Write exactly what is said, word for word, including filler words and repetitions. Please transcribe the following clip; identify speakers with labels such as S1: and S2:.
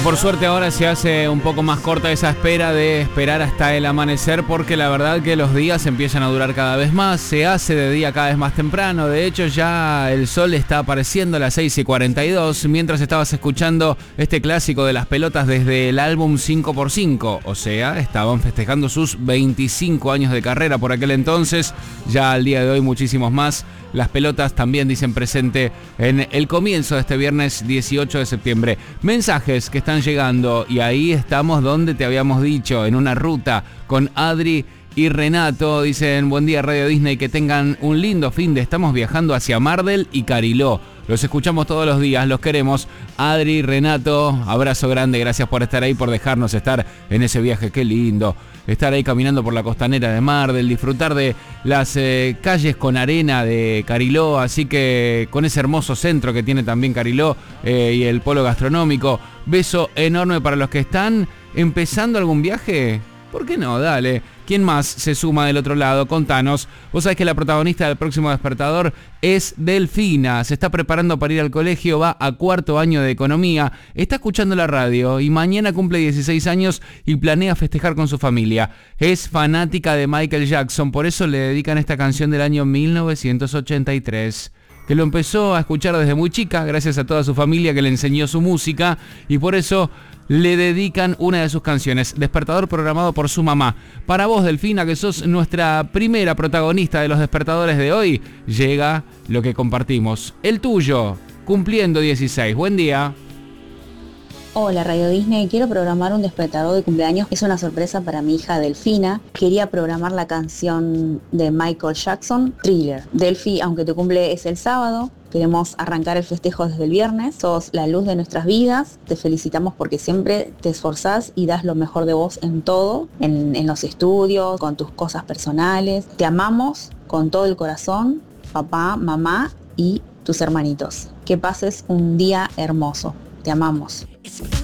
S1: por suerte ahora se hace un poco más corta esa espera de esperar hasta el amanecer, porque la verdad que los días empiezan a durar cada vez más, se hace de día cada vez más temprano. De hecho ya el sol está apareciendo a las seis y cuarenta y dos, mientras estabas escuchando este clásico de las pelotas desde el álbum cinco por cinco, o sea, estaban festejando sus veinticinco años de carrera por aquel entonces. Ya al día de hoy muchísimos más. Las pelotas también dicen presente en el comienzo de este viernes dieciocho de septiembre. Mensajes que están llegando y ahí estamos donde te habíamos dicho, en una ruta con Adri y Renato. Dicen: buen día Radio Disney, que tengan un lindo fin de. Estamos viajando hacia Mardel y Cariló. Los escuchamos todos los días, los queremos. Adri, Renato, abrazo grande, gracias por estar ahí, por dejarnos estar en ese viaje, qué lindo. Estar ahí caminando por la costanera de Mardel, disfrutar de las eh, calles con arena de Cariló, así que con ese hermoso centro que tiene también Cariló eh, y el polo gastronómico. Beso enorme para los que están empezando algún viaje. ¿Por qué no? Dale. ¿Quién más se suma del otro lado? Contanos. Vos sabés que la protagonista del próximo despertador es Delfina. Se está preparando para ir al colegio, va a cuarto año de economía, está escuchando la radio y mañana cumple dieciséis años y planea festejar con su familia. Es fanática de Michael Jackson, por eso le dedican esta canción del año mil novecientos ochenta y tres. Que lo empezó a escuchar desde muy chica, gracias a toda su familia que le enseñó su música, y por eso le dedican una de sus canciones, Despertador, programado por su mamá. Para vos, Delfina, que sos nuestra primera protagonista de los despertadores de hoy, llega lo que compartimos. El tuyo, cumpliendo dieciséis. Buen día.
S2: Hola Radio Disney, quiero programar un despertador de cumpleaños. Es una sorpresa para mi hija Delfina. Quería programar la canción de Michael Jackson, Thriller. Delfi, aunque tu cumple es el sábado, queremos arrancar el festejo desde el viernes. Sos la luz de nuestras vidas. Te felicitamos porque siempre te esforzás y das lo mejor de vos en todo, en, en los estudios, con tus cosas personales. Te amamos con todo el corazón, papá, mamá y tus hermanitos. Que pases un día hermoso. Te amamos.